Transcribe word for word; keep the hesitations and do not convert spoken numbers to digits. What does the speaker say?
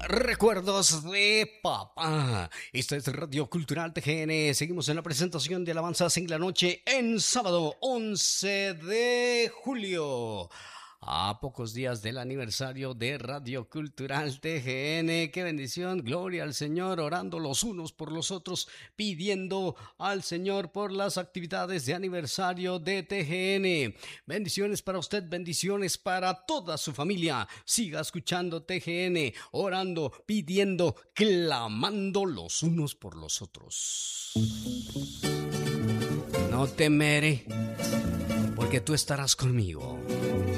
Recuerdos de papá. Esta es Radio Cultural T G N. Seguimos en la presentación de Alabanzas en la Noche en sábado once de julio. A pocos días del aniversario de Radio Cultural T G N. ¡Qué bendición! Gloria al Señor, orando los unos por los otros, pidiendo al Señor por las actividades de aniversario de T G N. Bendiciones para usted, bendiciones para toda su familia. Siga escuchando T G N, orando, pidiendo, clamando los unos por los otros. No temeré, porque tú estarás conmigo.